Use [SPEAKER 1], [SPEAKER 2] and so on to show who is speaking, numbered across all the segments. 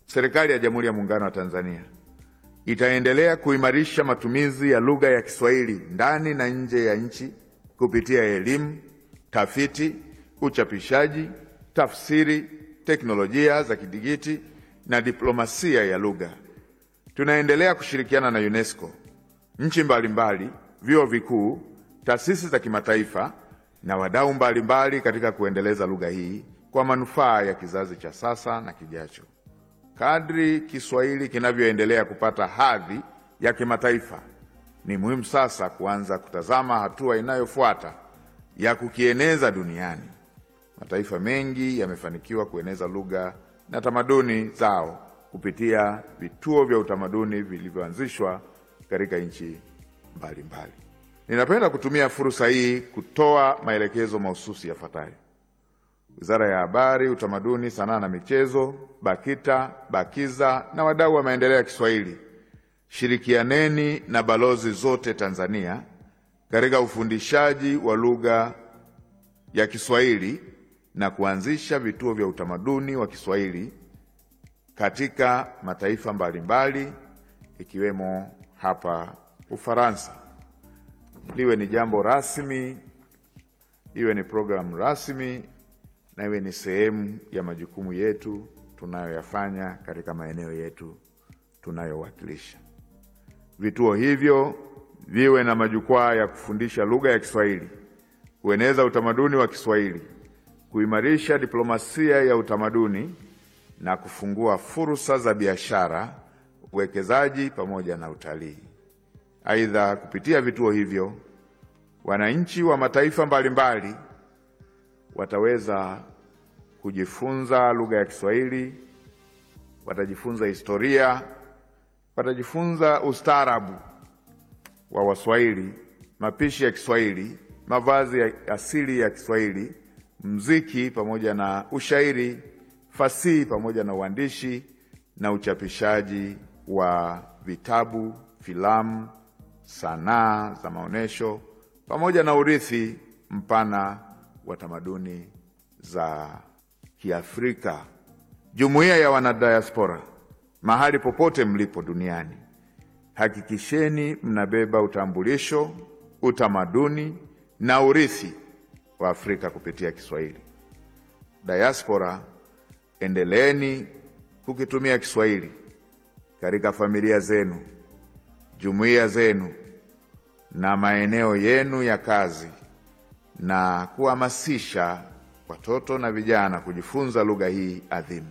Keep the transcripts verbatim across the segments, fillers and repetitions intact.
[SPEAKER 1] serikali ya Jamhuri ya Muungano wa Tanzania itaendelea kuimarisha matumizi ya lugha ya Kiswahili ndani na nje ya nchi kupitia elimu, tafiti, uchapishaji, tafsiri, teknolojia za kidigiti na diplomasia ya lugha. Tunaendelea kushirikiana na UNESCO, nchi mbalimbali, vyuo vikuu, taasisi za kimataifa na wadau mbalimbali katika kuendeleza lugha hii kwa manufaa ya kizazi cha sasa na kijacho. Kadri Kiswahili kinavyoendelea kupata hadhi ya kimataifa, ni muhimu sasa kuanza kutazama hatua inayofuata ya kukieneza duniani. Mataifa mengi yamefanikiwa kueneza lugha na tamaduni zao kupitia vituo vya utamaduni vilivyoanzishwa katika nchi mbalimbali. Ninapenda kutumia fursa hii kutoa maelekezo mahususi yafuatayo. Wizara ya Habari, Utamaduni, Sanaa na Michezo, BAKITA, BAKIZA na wadau wa maendeleo ya Kiswahili, shirikianeni na balozi zote Tanzania katika ufundishaji wa lugha ya Kiswahili na kuanzisha vituo vya utamaduni wa Kiswahili katika mataifa mbalimbali ikiwemo hapa Ufaransa. Liwe ni jambo rasmi, iwe ni programu rasmi, na iwe ni sehemu ya majukumu yetu tunayoyafanya katika maeneo yetu tunayowakilisha. Vituo hivyo viwe na majukwaa ya kufundisha lugha ya Kiswahili, kueneza utamaduni wa Kiswahili, kuimarisha diplomasia ya utamaduni na kufungua fursa za biashara, uwekezaji pamoja na utalii. Aidha, kupitia vituo hivyo, wananchi wa mataifa mbalimbali wataweza kujifunza lugha ya Kiswahili, watajifunza historia, watajifunza ustaarabu wa Waswahili, mapishi ya Kiswahili, mavazi ya asili ya Kiswahili, muziki pamoja na ushairi, fasihi pamoja na uandishi na uchapishaji wa vitabu, filamu, sanaa za maonesho pamoja na urithi mpana wa tamaduni za Kiafrika. Jumuiya ya wanadiaspora, mahali popote mlipo duniani, hakikisheni mnabeba utambulisho, utamaduni na urithi wa Afrika kupitia Kiswahili. Diaspora, endeleeni kukitumia Kiswahili katika familia zenu, jumuiya zenu na maeneo yenu ya kazi, na kuhamasisha watoto na vijana kujifunza lugha hii adhimu.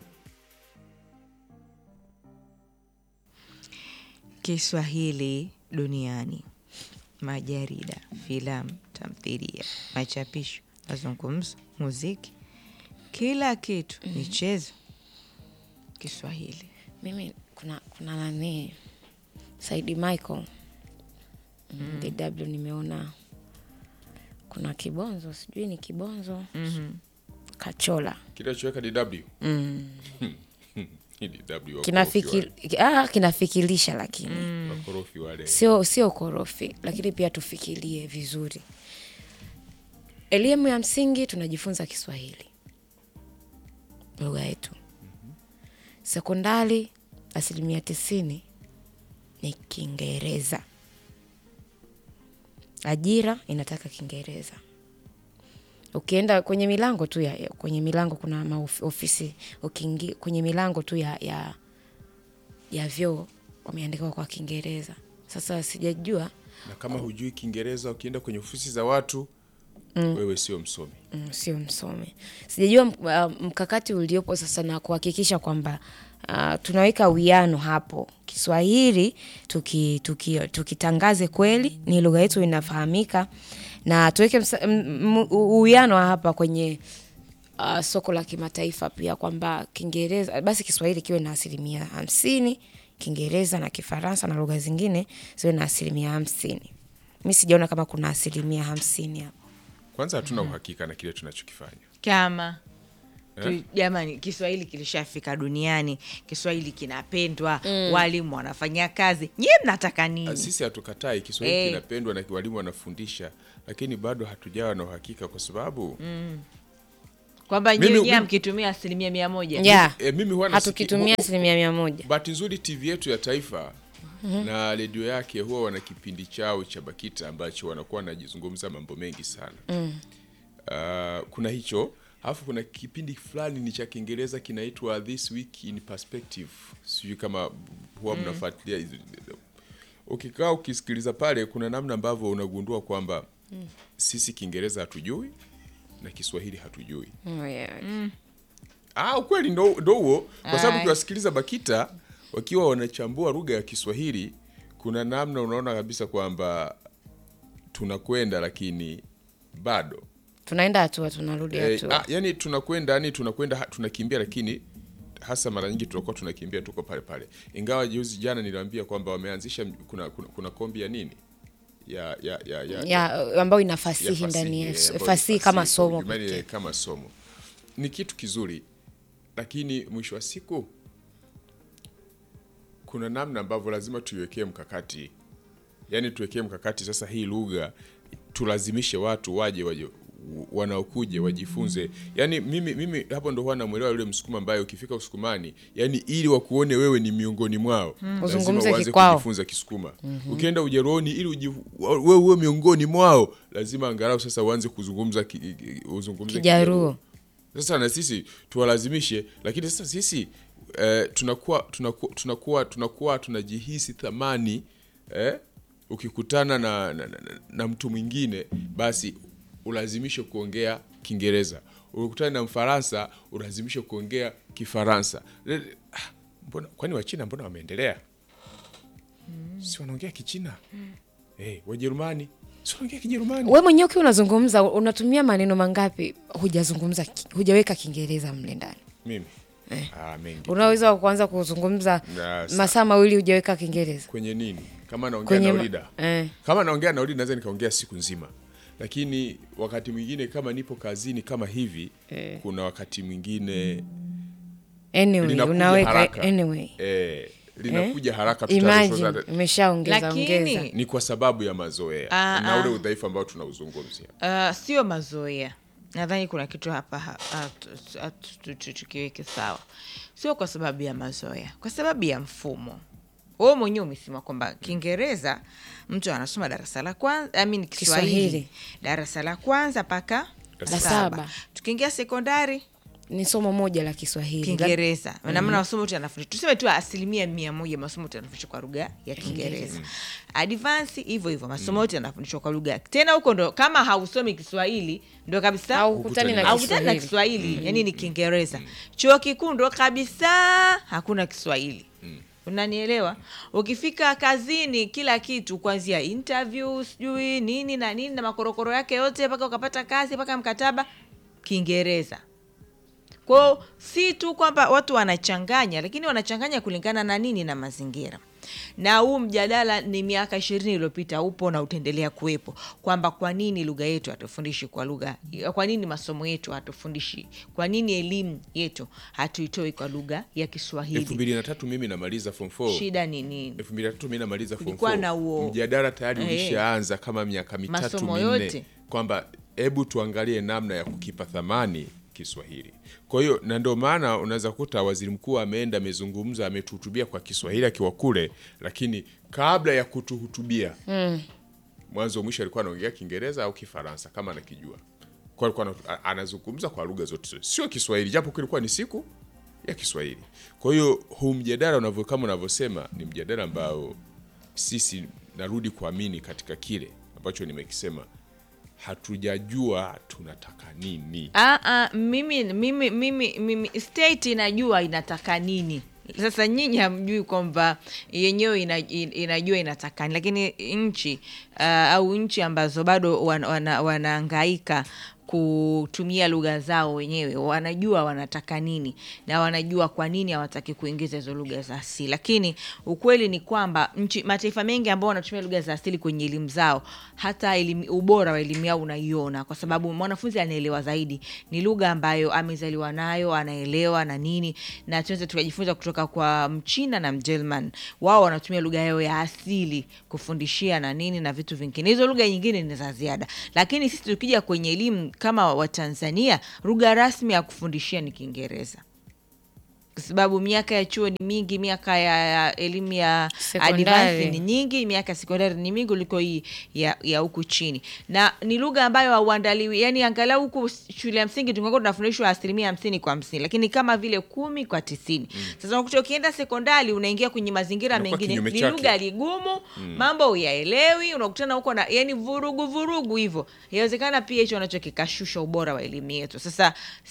[SPEAKER 2] Kiswahili duniani. Majarida, filamu, tamthilia, machapisho, mazungumzo, muziki, kila kitu, mm. michezo, Kiswahili.
[SPEAKER 3] Mimi kuna kuna nani Saidi Michael mm. D W nimeona kuna kibonzo, sijui ni kibonzo
[SPEAKER 2] Mhm.
[SPEAKER 3] Kachola
[SPEAKER 4] Kinachoweka D W.
[SPEAKER 3] mm.
[SPEAKER 4] D W
[SPEAKER 3] Kinafikir ah kinafikirisha lakini
[SPEAKER 4] mm. wakorofi wale.
[SPEAKER 3] Sio sio korofi, lakini pia tufikirie vizuri. Elimu ya msingi tunajifunza Kiswahili, lugha yetu. Mm-hmm. Sekondari asilimia tisini ni Kiingereza. Ajira inataka Kiingereza. Ukienda kwenye milango tu ya kwenye milango kuna maofisi, ukiingia kwenye milango tu ya ya ya vyoo wameandika kwa Kiingereza. Sasa sijajua,
[SPEAKER 4] na kama hujui Kiingereza ukienda kwenye ofisi za watu mm. wewe sio msomi.
[SPEAKER 3] Mm, sio msomi. Sijajua mkakati uliopo sasa na kuhakikisha kwamba uh, tunaweka uwiano hapo. Kiswahili tuki tukitangaze tuki kweli ni lugha yetu inafahamika, na tuweke uwiano hapa kwenye uh, soko la kimataifa pia, kwamba Kiingereza basi Kiswahili kiwe na asilimia hamsini, Kiingereza na Kifaransa na lugha zingine ziwe na asilimia hamsini. Mimi sijaona kama kuna asilimia hamsini hapo.
[SPEAKER 4] Kwanza hatuna uhakika na kile tunachokifanya.
[SPEAKER 2] Kama eh? Jamani, Kiswahili kilishafika duniani, Kiswahili kinapendwa, mm. walimu wanafanya kazi. Nyie mnataka nini?
[SPEAKER 4] Sisi hatukatai Kiswahili
[SPEAKER 2] hey.
[SPEAKER 4] kinapendwa na walimu wanafundisha, lakini bado hatujawa na uhakika kwa sababu mm.
[SPEAKER 2] Kwamba
[SPEAKER 4] Mimi-
[SPEAKER 2] nyinyi
[SPEAKER 4] mimi-
[SPEAKER 2] mkitumia asilimia mia moja.
[SPEAKER 3] Yeah.
[SPEAKER 4] E, mimi huwa nasiki-
[SPEAKER 3] Hatukitumia
[SPEAKER 4] hu-
[SPEAKER 3] asilimia mia moja.
[SPEAKER 4] bahati nzuri T V yetu ya taifa na redio yake huwa wana kipindi chao cha Bakita ambacho wanakuwa wanajizungumza mambo mengi sana. Uh, kuna hicho, alafu kuna kipindi fulani ni cha Kiingereza kinaitwa This Week in Perspective. Sijui kama huwa mnafuatilia hizo. Ukikaa ukisikiliza pale, kuna namna ambavyo unagundua kwamba sisi Kiingereza hatujui na Kiswahili hatujui.
[SPEAKER 3] Oh, yeah.
[SPEAKER 4] Ah, ukweli ndo ndo huo, kwa sababu
[SPEAKER 2] Ai.
[SPEAKER 4] ukiwasikiliza Bakita wakiwa wanachambua lugha ya Kiswahili, kuna namna unaona kabisa kwamba tunakwenda lakini bado
[SPEAKER 3] Tunaenda hatua tunarudi
[SPEAKER 4] eh,
[SPEAKER 3] hatua.
[SPEAKER 4] ah, yani tunakwenda yani tunakwenda ha- tunakimbia, lakini hasa mara nyingi tunakuwa tunakimbia tuko pale pale. Ingawa juzi jana niliwaambia kwamba wameanzisha kuna, kuna, kuna kombi ya nini ya ya ya, ya,
[SPEAKER 3] Ya ambayo inafasihi
[SPEAKER 4] ya
[SPEAKER 3] ndani ya
[SPEAKER 4] eh, ambayo ni
[SPEAKER 3] fasihi kama
[SPEAKER 4] fasihi,
[SPEAKER 3] somo
[SPEAKER 4] kwa ujumla,
[SPEAKER 3] pekee.
[SPEAKER 4] kama somo ni kitu kizuri, lakini mwisho wa siku kuna namna ambavyo lazima tuiwekee mkakati, yaani tuwekee mkakati. Sasa hii lugha tulazimishe watu waje waje wanaokuja wajifunze. Yani mimi mimi hapo ndo huwa namuelewa yule Msukuma ambaye ukifika Usukumani, yani ili wakuone wewe ni miongoni mwao, lazima
[SPEAKER 3] Uzungumze
[SPEAKER 4] uanze
[SPEAKER 3] kikwao.
[SPEAKER 4] kujifunza Kisukuma. Ukienda Ujerumani ili uji, wewe uwe miongoni mwao, lazima angalau sasa uanze kuzungumza ki, ki- uzungumze
[SPEAKER 3] Kijaruo.
[SPEAKER 4] Sasa na sisi tuwalazimishe, lakini sasa sisi eh, tunakuwa tunakuwa tunakuwa tunakuwa tunajihisi thamani eh, ukikutana na, na, na, na mtu mwingine basi ulazimishe kuongea Kiingereza. Ukikutana na Mfaransa ulazimishe kuongea Kifaransa. Ah, mbona kwani Wachina mbona wameendelea? Si wanaongea Kichina? Eh, Wajerumani si wanaongea Kijerumani?
[SPEAKER 3] Wewe mwenyewe ukiwa unazungumza unatumia maneno mangapi hujazungumza ki- hujaweka Kiingereza mle ndani?
[SPEAKER 4] Mimi ah, mengi.
[SPEAKER 3] Unaweza kuanza kuzungumza
[SPEAKER 4] Na sa-
[SPEAKER 3] masaa mawili hujaweka Kiingereza.
[SPEAKER 4] Kwenye nini? Kama naongea
[SPEAKER 3] Kwenye
[SPEAKER 4] na
[SPEAKER 3] ma-
[SPEAKER 4] Ulida.
[SPEAKER 3] eh.
[SPEAKER 4] Kama naongea na Ulida naweza nikaongea siku nzima. Lakini wakati mwingine kama nipo kazini kama hivi, kuna wakati mwingine
[SPEAKER 3] Anyway,
[SPEAKER 4] linakuja
[SPEAKER 3] unaweka
[SPEAKER 4] haraka.
[SPEAKER 3] anyway.
[SPEAKER 4] eh, linakuja haraka
[SPEAKER 3] Imagine
[SPEAKER 4] tutaruhusu.
[SPEAKER 3] umeshaongeza ongeza.
[SPEAKER 2] Lakini
[SPEAKER 4] Ni kwa sababu ya mazoea
[SPEAKER 2] Ah,
[SPEAKER 4] na
[SPEAKER 2] ah.
[SPEAKER 4] ule udhaifu ambao tunauzungumzia.
[SPEAKER 2] uh, sio mazoea. Nadhani kuna kitu hapa ha- ha- tu- tu- tu- tu- tukiweke sawa. Sio kwa sababu ya mazoea, kwa sababu ya mfumo. Wewe mwenyewe umesema kwamba Kiingereza mtu anasoma darasa la kwanza, I mean Kiswahili
[SPEAKER 3] Kiswahili.
[SPEAKER 2] darasa la kwanza mpaka
[SPEAKER 4] La
[SPEAKER 2] la
[SPEAKER 3] saba.
[SPEAKER 2] saba. Tukiingia sekondari
[SPEAKER 3] Ni somo moja la Kiswahili.
[SPEAKER 2] Kiingereza mm-hmm. namna masomo yote yanafundishwa, tuseme tu asilimia mia moja masomo yote yanafundishwa kwa lugha ya Kiingereza. Advance hivyo hivyo masomo yote yanafundishwa kwa lugha tena, huko ndo kama hausomi Kiswahili ndo kabisa
[SPEAKER 3] Au hukutani na
[SPEAKER 2] haukutani na
[SPEAKER 3] Kiswahili.
[SPEAKER 2] Kiswahili, yani ni Kiingereza. Chuo kikuu ndo kabisa hakuna Kiswahili. Unanielewa? Ukifika kazini kila kitu kuanzia interview sijui nini na nini na makorokoro yake yote mpaka ukapata kazi mpaka mkataba Kiingereza. Kwao si tu kwamba watu wanachanganya, lakini wanachanganya kulingana na nini, na mazingira. Na huu mjadala ni miaka ishirini iliyopita upo na utaendelea kuwepo, kwamba kwa nini lugha yetu hatufundishi kwa lugha, kwa nini masomo yetu hatufundishi, kwa nini elimu yetu hatuitoi kwa lugha ya Kiswahili.
[SPEAKER 4] elfu mbili na tatu mimi namaliza form four.
[SPEAKER 2] Shida ni nini?
[SPEAKER 4] elfu mbili na tatu mimi namaliza form
[SPEAKER 2] Kulikuwa
[SPEAKER 4] four.
[SPEAKER 2] na huo-
[SPEAKER 4] Mjadala tayari
[SPEAKER 2] Eh.
[SPEAKER 4] ulishaanza kama miaka mitatu
[SPEAKER 2] Masomo
[SPEAKER 4] minne
[SPEAKER 2] yote.
[SPEAKER 4] kwamba hebu tuangalie namna ya kukipa thamani Kiswahili. Kwa hiyo na ndio maana unaweza kuta waziri mkuu ameenda amezungumza ametuhutubia kwa Kiswahili akiwa kule, lakini kabla ya kutuhutubia mm. mwanzo mwisho alikuwa anaongea Kiingereza au Kifaransa kama anakijua. Kwa hiyo alikuwa ana- anazungumza kwa lugha zote, sio Kiswahili, japo kilikuwa ni siku ya Kiswahili. Kwa hiyo huu mjadala unavyo kama unavyosema ni mjadala ambao sisi narudi kuamini katika kile ambacho nimekisema, hatujajua tunataka nini.
[SPEAKER 2] Ah, ah, mimi, mimi, mimi, mimi state inajua inataka nini. Sasa nyinyi hamjui kwamba yenyewe ina, in- inajua inataka nini, lakini nchi uh, au nchi ambazo bado wan, wana, wanaangaika kutumia lugha zao wenyewe wanajua wanataka nini na wanajua kwa nini hawataki kuingiza hizo lugha za asili. Lakini ukweli ni kwamba nchi, mataifa mengi ambao wanatumia lugha za asili kwenye elimu zao, hata elimu, ubora wa elimu yao unaiona, kwa sababu mwanafunzi anaelewa zaidi ni lugha ambayo amezaliwa nayo, anaelewa na nini. Na tunaweza tukajifunza kutoka kwa Mchina na Mjerman, wao wanatumia lugha yao ya asili kufundishia na nini na vitu vingine. Hizo lugha nyingine ni za ziada, lakini sisi tukija kwenye elimu kama wa Tanzania, lugha rasmi ya kufundishia ni Kiingereza. Kwa sababu miaka ya chuo ni mingi, miaka ya, ya elimu ya advance ni nyingi, miaka sekondari ni mingi kuliko hii ya ya huku chini. Na ni lugha ambayo hauandaliwi, yani angalau huku shule ya msingi tungekuwa tunafundishwa asilimia hamsini kwa hamsini, lakini kama vile kumi kwa tisini. Mm. Sasa unakuta ukienda sekondari unaingia kwenye mazingira mengine, ni lugha ligumu, mm. mambo huyaelewi, unakutana huko na yani vurugu vurugu hivyo. Inawezekana pia hicho anachokikashusha ubora wa elimu yetu. Sasa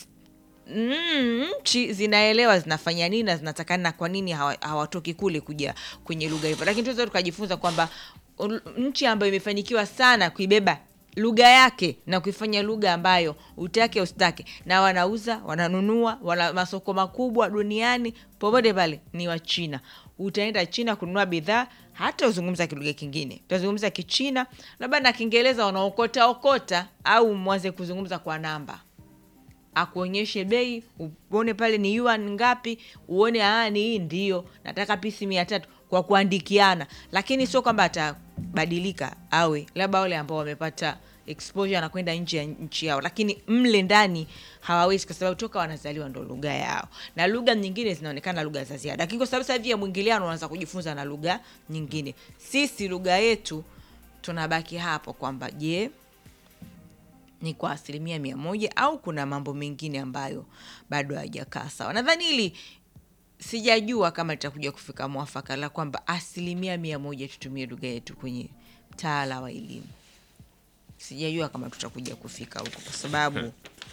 [SPEAKER 2] Mm, nchi zinaelewa zinafanya nini na zinataka na kwa nini hawatoki hawa kule kuja kwenye lugha hivyo. Lakini tuweza tukajifunza kwamba nchi ambayo imefanikiwa sana kuibeba lugha yake na kuifanya lugha ambayo utake ustake na wanauza, wananunua, wana masoko makubwa duniani popote pale ni wa China. Utaenda China kununua bidhaa, hata uzungumza kilugha kingine. Utazungumza Kichina, labda na Kiingereza unaokota okota au mwanze kuzungumza kwa namba. Akuonyeshe bei, uone pale ni yuan ngapi, uone ah ni hii ndio, nataka pisi mia tatu kwa kuandikiana. Lakini sio kwamba atabadilika awe labda wale ambao wamepata exposure na kwenda nje ya nchi yao, lakini mle ndani hawawezi kwa sababu toka wanazaliwa ndo lugha yao. Na lugha nyingine zinaonekana lugha za ziada. Lakini kwa sababu sasa hivi ya mwingiliano unaanza kujifunza na lugha nyingine. Sisi lugha yetu tunabaki hapo kwamba je, ni kwa asilimia mia moja au kuna mambo mengine ambayo bado hayajakaa sawa. Nadhani hili sijajua kama litakuja kufika mwafaka la kwamba asilimia mia moja tutumie lugha yetu kwenye taala wa elimu. Sijajua kama tutakuja kufika huko kwa sababu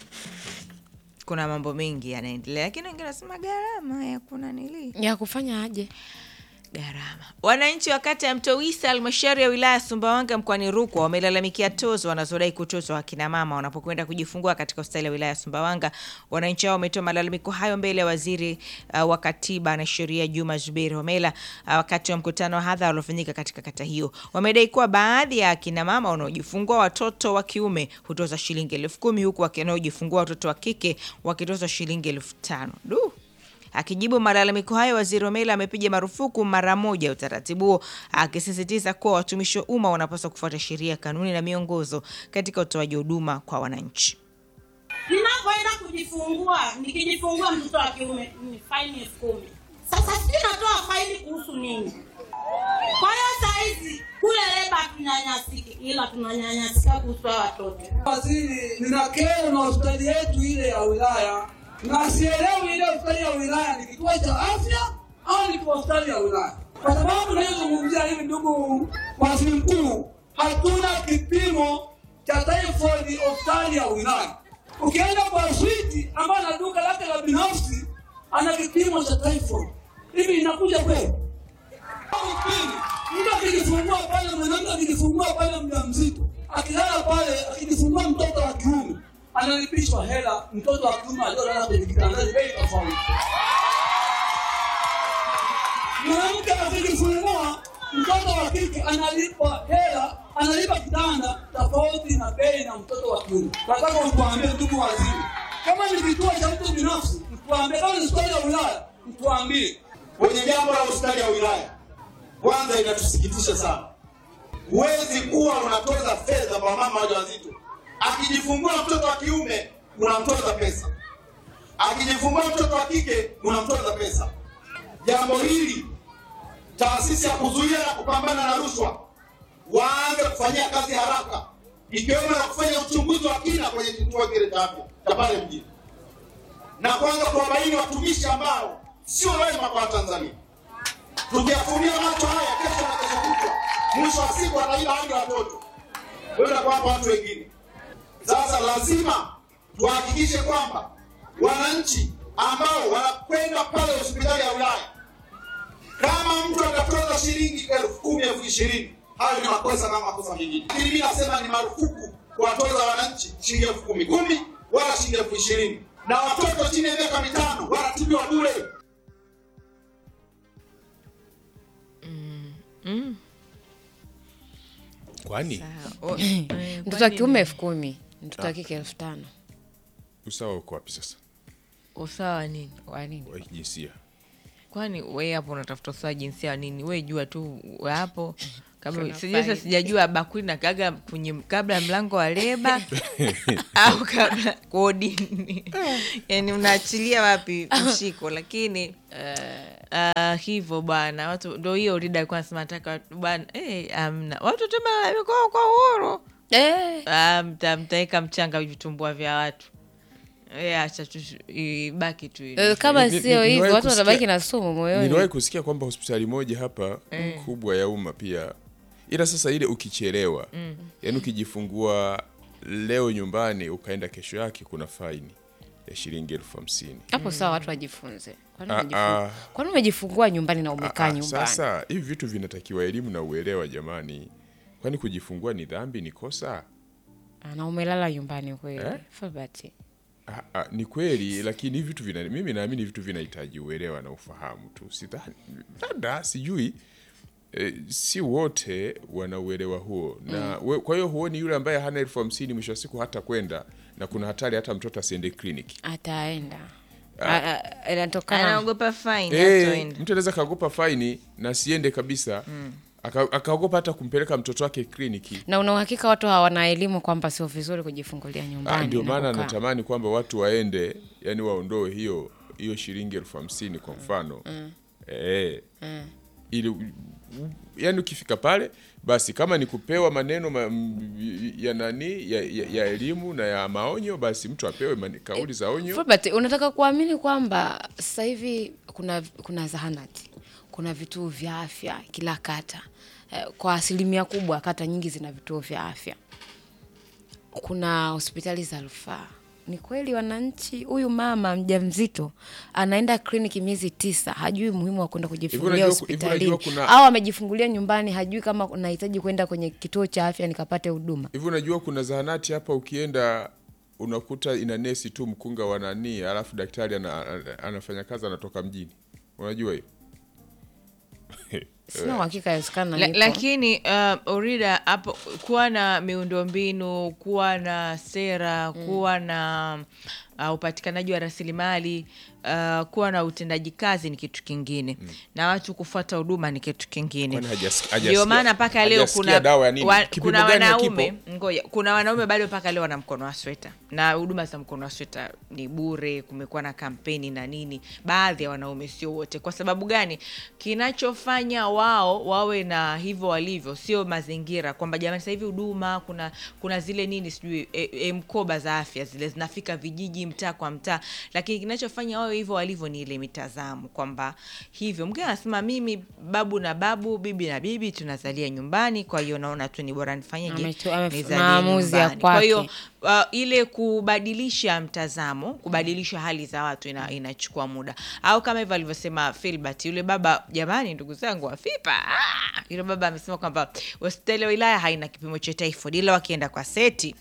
[SPEAKER 2] kuna mambo mengi yanaendelea. Lakini wengine wanasema gharama ya kuna nili
[SPEAKER 3] ya kufanya aje
[SPEAKER 2] gharama. Wananchi wakati ya Mtowisa halmashauri ya wilaya Sumbawanga mkoani Rukwa wamelalamikia tozo wanazodai kutozwa akina mama wanapokwenda kujifungua katika hospitali ya wilaya Sumbawanga. Wananchi hao wametoa malalamiko hayo mbele ya waziri uh, wa katiba na sheria Juma Zuberi Homera uh, wakati wa mkutano wa hadhara uliofanyika katika kata hiyo. Wamedai kuwa baadhi ya akina mama wanaojifungua watoto wa kiume hutoza shilingi elfu kumi huku wanaojifungua watoto wa kike wakitoza shilingi elfu tano. Du. Akijibu malalamiko hayo, waziri Homera amepiga marufuku mara moja utaratibu huo, akisisitiza kuwa watumishi wa umma wanapaswa kufuata sheria, kanuni na miongozo katika utoaji huduma kwa wananchi.
[SPEAKER 5] Ninapoenda kujifungua, nikijifungua mtoto wa kiume ni faini elfu kumi. Sasa sisi natoa faini kuhusu nini? Kwa hiyo saizi kule leba tunanyanyasika, ila tunanyanyasika kuhusu watoto.
[SPEAKER 6] Waziri, nina kero na hospitali yetu ile ya wilaya. Na sielewi ile hospitali ya wilaya ni kituo cha afya au ni hospitali ya wilaya. Kwa sababu tunayozungumzia hivi, ndugu waziri mkuu, hatuna kipimo cha typhoid hospitali ya wilaya. Ukienda kwa switi ambaye ana duka lake la binafsi ana kipimo cha typhoid. Hivi inakuja kweli? Mtu akijifungua pale, mwanamke akijifungua pale mjamzito, akilala pale akijifungua mtoto wa kiume, analipishwa hela mtoto wa kiume aliyolala kwenye kitanda bei tofauti. Mwanamke akijifungua mtoto wa kike analipwa hela, analipa kitanda tofauti na bei na mtoto wa kiume. Nataka utuambie ndugu waziri, kama ni kituo cha mtu binafsi, mtuambie. Kama ni hospitali ya wilaya, mtuambie.
[SPEAKER 7] Kwenye jambo la hospitali ya wilaya, kwanza inatusikitisha sana. Huwezi kuwa unatoza fedha kwa mama wajawazito. Akijifungua mtoto wa kiume unamtoza pesa, akijifungua mtoto wa kike unamtoza pesa. Jambo hili taasisi ya kuzuia na kupambana na rushwa waanze kufanyia kazi haraka, ikiwemo na kufanya uchunguzi wa kina kwenye kituo kile cha afya cha pale mjini, na kwanza kuwabaini watumishi ambao sio wema kwa Tanzania. Tukiafunia macho haya kesho na kesho kutwa, mwisho wa siku ataiba hadi watoto wenda kwa watu wengine. Sasa lazima tuhakikishe kwamba wananchi ambao wanakwenda pale hospitali ya wilaya, kama mtu atatoza shilingi elfu kumi, elfu ishirini, hayo ni makosa kama makosa mengine. Mimi nasema ni marufuku kuwatoza wananchi shilingi elfu kumi kumi wala shilingi elfu ishirini, na watoto chini ya miaka mitano wanatibiwa bure.
[SPEAKER 2] Mm. Mm.
[SPEAKER 4] Kwani
[SPEAKER 3] mtoto wa kiume elfu kumi, mtoto wa kike elfu tano.
[SPEAKER 4] Usawa uko wapi sasa?
[SPEAKER 2] Usawa nini?
[SPEAKER 3] Kwa nini?
[SPEAKER 4] Wa jinsia.
[SPEAKER 2] Kwani wewe hapo unatafuta usawa jinsia nini? Wewe jua tu hapo Kama sijui sijajua bakuli na kaga kwenye kabla mlango wa leba au kabla kodi. Yaani unaachilia wapi mshiko, lakini uh, hivyo bwana watu ndio hiyo Rida alikuwa anasema nataka bwana eh amna watu tuma kwa kwa uhuru eh um, mtaeka mchanga vitumbua vya watu. Eh acha tu ibaki tu hivi.
[SPEAKER 3] Uh, kama sio hivyo watu watabaki na sumu moyoni.
[SPEAKER 4] Niliwahi kusikia kwamba hospitali moja hapa eh. kubwa ya umma pia, ila sasa ile ukichelewa mm. yaani ukijifungua leo nyumbani ukaenda kesho yake kuna faini ya shilingi elfu hamsini.
[SPEAKER 3] Hapo sawa watu wajifunze. Kwani umejifungua? Kwani umejifungua nyumbani na umekaa nyumbani?
[SPEAKER 4] Sasa hivi vitu vinatakiwa elimu na uelewa jamani. Kwani kujifungua ni dhambi, ni kosa?
[SPEAKER 3] Na umelala nyumbani kweli. Eh? Fabati.
[SPEAKER 4] Ah, ah, ni kweli, lakini hivi vitu vina mimi naamini vitu vinahitaji uelewa na ufahamu tu. Sidhani labda sijui e, si wote wanauelewa huo. Na mm. we, kwa hiyo huoni yule ambaye hana elfu hamsini mwisho wa siku hata kwenda na kuna hatari hata mtoto asiende kliniki.
[SPEAKER 3] Ataenda. Inatokana
[SPEAKER 2] anaogopa fine
[SPEAKER 4] eh, ataenda. Mtu anaweza kaogopa fine na siende kabisa. Mm. Akaogopa hata kumpeleka mtoto wake kliniki.
[SPEAKER 3] Na una uhakika watu hawana elimu kwamba sio vizuri kujifungulia nyumbani?
[SPEAKER 4] Ndio maana natamani kwamba watu waende, yani waondoe hiyo hiyo shilingi elfu hamsini kwa mfano. Mm. Eh. Mm. Ili yani ukifika pale basi kama ni kupewa maneno ma, ya nani ya, ya, ya elimu na ya maonyo, basi mtu apewe mani, kauli za onyo.
[SPEAKER 3] Robert, unataka kuamini kwamba sasa hivi kuna kuna zahanati, kuna vituo vya afya kila kata. Kwa asilimia kubwa kata nyingi zina vituo vya afya. Kuna hospitali za rufaa. Ni kweli wananchi, huyu mama mjamzito anaenda kliniki miezi tisa, hajui muhimu wa kwenda kujifungulia hospitalini. Kuna... au amejifungulia nyumbani, hajui kama unahitaji kwenda kwenye kituo cha afya nikapate huduma.
[SPEAKER 4] Hivi unajua kuna zahanati hapa ukienda unakuta ina nesi tu mkunga wa nani, alafu daktari ana, anafanya kazi anatoka mjini. Unajua hiyo?
[SPEAKER 3] Sina hakika yasikana
[SPEAKER 2] La, lakini uh, Orida hapo kuwa na miundombinu, kuwa na sera, mm. kuwa na uh, upatikanaji wa rasilimali, uh, kuwa na utendaji kazi ni kitu kingine. Mm. Na watu kufuata huduma ni kitu kingine. Ndio maana paka leo kuna wa, kuna wanaume, ngoja, kuna wanaume bado paka leo wana mkono wa sweta. Na huduma za mkono wa sweta ni bure, kumekuwa na kampeni na nini. Baadhi ya wanaume, sio wote. Kwa sababu gani? Kinachofanya wao wawe na hivyo walivyo sio mazingira, kwamba jamani sasa hivi huduma kuna kuna zile nini sijui e, e, mkoba za afya zile zinafika vijiji mtaa kwa mtaa, lakini kinachofanya wao hivyo walivyo ni ile mitazamo kwamba hivyo mgeni anasema mimi babu na babu, bibi na bibi tunazalia nyumbani, kwa hiyo naona tu ni bora nifanyeje nizalie nyumbani. Kwa hiyo uh, ile kubadilisha mtazamo, kubadilisha hali za watu ina, inachukua muda. Au kama hivyo alivyosema Philbert, yule baba, jamani ndugu zangu wafipa, ah, yule baba amesema kwamba hospitali ya wilaya haina kipimo cha typhoid, ila wakienda kwa seti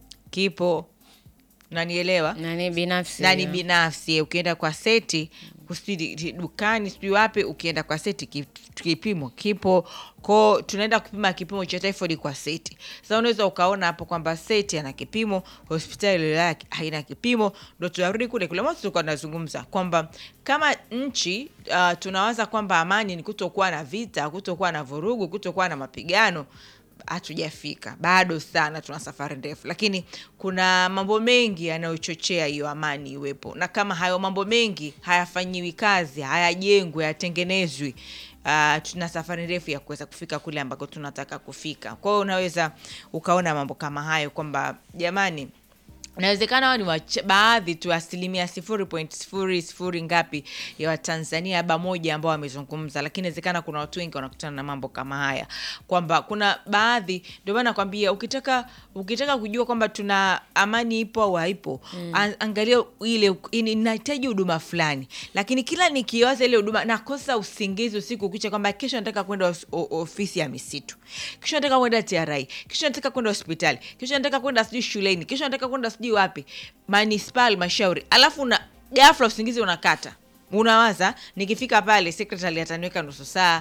[SPEAKER 2] kipo. Unanielewa?
[SPEAKER 3] Nani binafsi.
[SPEAKER 2] Nani binafsi ukienda kwa seti kusudi dukani sijui wapi, ukienda kwa seti kipimo kipo. Kwa tunaenda kupima kipimo cha typhoid kwa seti. Sasa unaweza ukaona hapo kwamba seti ana kipimo, hospitali yake haina kipimo. Ndio tunarudi kule kule mwanzo tulikuwa tunazungumza kwamba kama nchi uh, tunawaza kwamba amani ni kutokuwa na vita, kutokuwa na vurugu, kutokuwa na mapigano. Hatujafika, bado sana, tuna safari ndefu, lakini kuna mambo mengi yanayochochea hiyo amani iwepo. Na kama hayo mambo mengi hayafanyiwi kazi, hayajengwi, hayatengenezwi, uh, tuna safari ndefu ya kuweza kufika kule ambako tunataka kufika. Kwa hiyo unaweza ukaona mambo kama hayo kwamba jamani inawezekana wao ni baadhi tu, asilimia sifuri nukta sifuri sifuri ngapi ya Watanzania haba moja ambao wamezungumza, lakini inawezekana kuna watu wengi wanakutana na mambo kama haya kwamba kuna baadhi. Ndio maana nakwambia ukitaka ukitaka kujua kwamba tuna amani ipo au haipo, mm. angalia ile inahitaji huduma fulani, lakini kila nikiwaza ile huduma nakosa usingizi usiku kucha kwamba kesho nataka kwenda ofisi ya misitu, kesho nataka kwenda T R I, kesho nataka kwenda hospitali, kesho nataka kwenda sijui shuleni, kesho nataka kwenda sijui wapi municipal mashauri, alafu na ghafla usingizi unakata. Unawaza nikifika pale secretary ataniweka nusu saa,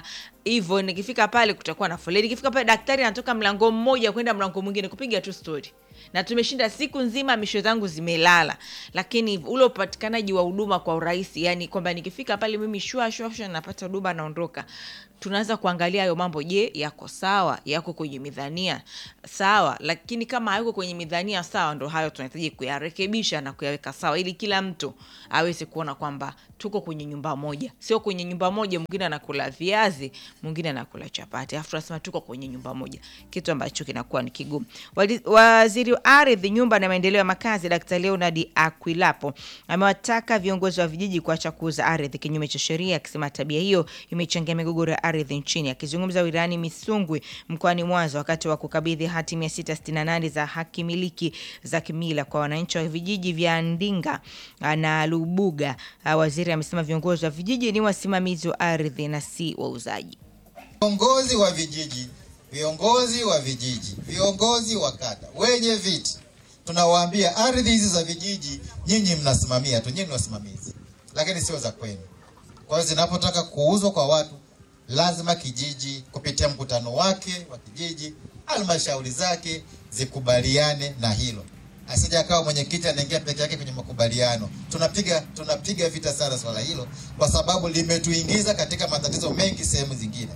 [SPEAKER 2] hivyo nikifika pale kutakuwa na foleni. Nikifika pale daktari anatoka mlango mmoja kwenda mlango mwingine kupiga tu story. Na tumeshinda siku nzima, misho zangu zimelala. Lakini ule upatikanaji wa huduma kwa urahisi, yani kwamba nikifika pale mimi shua shua shua napata huduma naondoka. Tunaanza kuangalia hayo mambo, je, yako sawa, yako kwenye midhania sawa. Lakini kama hayako kwenye midhania sawa, ndo hayo tunahitaji kuyarekebisha na kuyaweka sawa, ili kila mtu aweze kuona kwamba tuko kwenye nyumba moja. Sio kwenye nyumba moja mwingine anakula viazi, mwingine anakula chapati. Afu tunasema tuko kwenye nyumba moja, kitu ambacho kinakuwa ni kigumu. Waziri wa Ardhi, Nyumba na Maendeleo ya Makazi, Daktari Leonard Akwilapo amewataka viongozi wa vijiji kuacha kuuza ardhi kinyume cha sheria, akisema tabia hiyo imechangia migogoro ya ardhi nchini. Akizungumza wilayani Misungwi mkoani Mwanza wakati wa kukabidhi hati mia sita sitini na nane za haki miliki za kimila kwa wananchi wa vijiji vya Ndinga na Lubuga, waziri amesema viongozi wa vijiji ni wasimamizi wa ardhi na si wauzaji.
[SPEAKER 8] Viongozi wa vijiji, viongozi wa vijiji, viongozi wa kata, wenye viti, tunawaambia ardhi hizi za vijiji nyinyi mnasimamia tu, nyinyi ni wasimamizi, lakini sio za kwenu. Kwa hiyo zinapotaka kuuzwa kwa watu, lazima kijiji kupitia mkutano wake wa kijiji, halmashauri zake zikubaliane na hilo. Asije akawa mwenyekiti anaingia peke yake kwenye makubaliano. Tunapiga tunapiga vita sana swala hilo kwa sababu limetuingiza katika matatizo mengi sehemu zingine.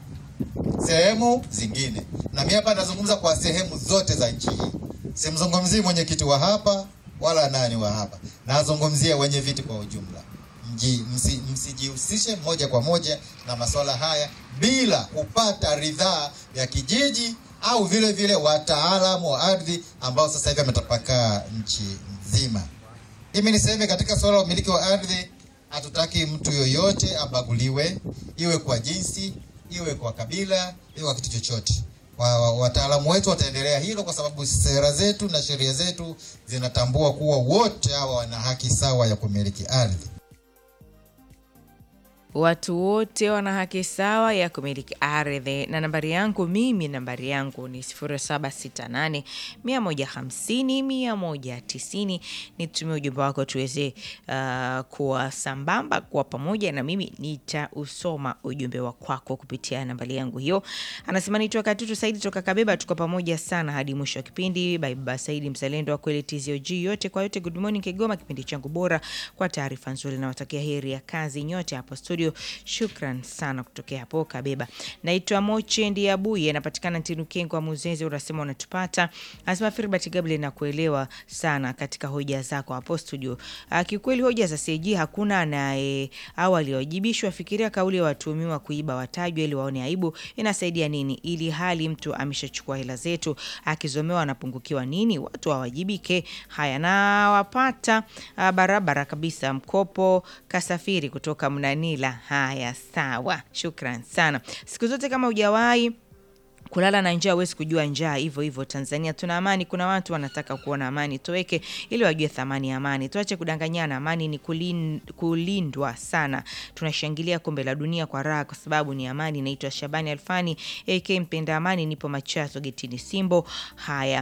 [SPEAKER 8] Sehemu zingine. Na mimi hapa nazungumza kwa sehemu zote za nchi hii. Simzungumzii mwenyekiti wa hapa wala nani wa hapa. Nazungumzia wenye viti kwa ujumla. Mji msi, msijihusishe moja kwa moja na masuala haya bila kupata ridhaa ya kijiji au vile vile wataalamu wa ardhi ambao sasa hivi wametapakaa nchi nzima. Mimi niseme katika swala la umiliki wa ardhi, hatutaki mtu yoyote abaguliwe, iwe kwa jinsi, iwe kwa kabila, iwe kwa kitu chochote. Wataalamu wetu wataendelea hilo kwa sababu sera zetu na sheria zetu zinatambua kuwa wote hawa wana haki sawa ya kumiliki ardhi.
[SPEAKER 2] Watu wote wana haki sawa ya kumiliki ardhi. Na nambari yangu mimi, nambari yangu ni sifuri saba sita nane mia moja hamsini mia moja tisini. Nitumie ujumbe wako tuweze uh, kuwa sambamba kwa pamoja, na mimi nitausoma ujumbe wa kwako kupitia nambari yangu hiyo. Anasema ni toka Tutu Saidi toka Kabeba, tuko pamoja sana hadi mwisho wa kipindi. Bye bye Saidi, mzalendo wa kweli, T Z O G yote kwa yote. Good morning Kigoma, kipindi changu bora kwa taarifa nzuri, na watakia heri ya kazi nyote hapo studio. Shukran sana kutokea hapo Kabeba. Naitwa Moche Ndiabuye, anapatikana Ntinukengo wa Muzeze, unasema unatupata. Anasema Filbert Gable, na kuelewa sana katika hoja zako hapo studio. Kiukweli hoja za C G hakuna anaye awali wajibishwa. Fikiria kauli ya watuhumiwa kuiba watajwe ili waone aibu, inasaidia nini? Ili hali mtu ameshachukua hela zetu, akizomewa anapungukiwa nini? Watu hawajibike. Haya, na wapata uh, barabara kabisa. Mkopo Kasafiri kutoka Mnanila. Haya, sawa. Shukran sana. Siku zote kama hujawahi kulala na njaa huwezi kujua njaa. Hivyo hivyo Tanzania tuna amani, kuna watu wanataka kuona amani toweke ili wajue thamani ya amani. Tuache kudanganyana, amani ni kulin, kulindwa sana. Tunashangilia kombe la dunia kwa raha kwa sababu ni amani. Naitwa Shabani Alfani A K mpenda amani, nipo Machazo Getini Simbo. Haya,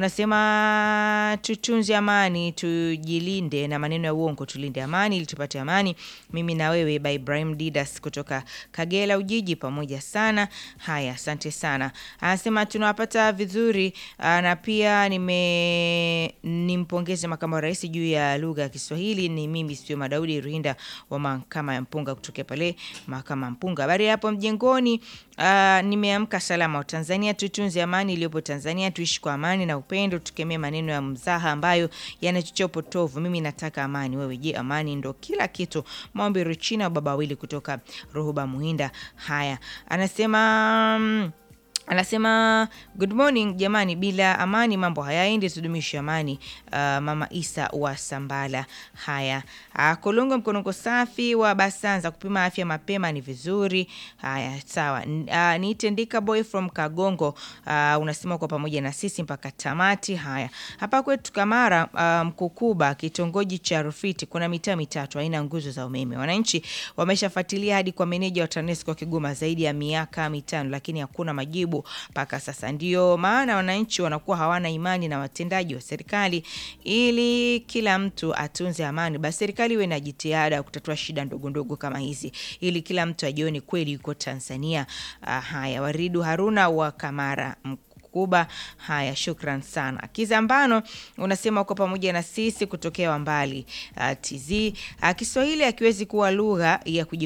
[SPEAKER 2] unasema tutunze amani, tujilinde na maneno ya uongo, tulinde amani ili tupate amani. Mimi na wewe by Ibrahim Didas kutoka Kagera Ujiji, pamoja sana. Haya, asante sana. Anasema tunawapata vizuri, na pia nime nimpongeze makamu wa rais juu ya lugha ya Kiswahili. Ni mimi sio Madaudi Ruhinda wa mahakama ya Mpunga kutoka pale mahakama Mpunga. Habari hapo mjengoni. Uh, nimeamka salama. Tanzania tutunze amani iliyopo Tanzania, tuishi kwa amani na upendo, tukemee maneno ya mzaha ambayo yanachochea potovu. Mimi nataka amani, wewe je? Amani ndo kila kitu. Maombi Ruchina baba wili kutoka Rohuba Muhinda. Haya, anasema um, Anasema good morning jamani, bila amani mambo hayaendi, tudumishe amani. Uh, Mama Isa wa Sambala. Haya, uh, Kolongo Mkonongo safi wa Basanza, kupima afya mapema ni vizuri. Haya, sawa. Uh, niitendika boy from Kagongo. Uh, unasema kwa pamoja na sisi mpaka tamati. Haya, hapa kwetu Kamara uh, Mkukuba kitongoji cha Rufiti kuna mitaa mitatu haina nguzo za umeme. Wananchi wameshafuatilia hadi kwa meneja wa TANESCO Kigoma zaidi ya miaka mitano, lakini hakuna majibu. sababu mpaka sasa ndio maana wananchi wanakuwa hawana imani na watendaji wa serikali. Ili kila mtu atunze amani, basi serikali iwe na jitihada kutatua shida ndogo ndogo kama hizi, ili kila mtu ajione kweli yuko Tanzania. Uh, haya, Waridu Haruna wa Kamara Kuba. Haya, shukran sana. Kizambano unasema uko pamoja na sisi kutokea Wambali uh, T Z. Uh, Kiswahili hakiwezi kuwa lugha ya kuji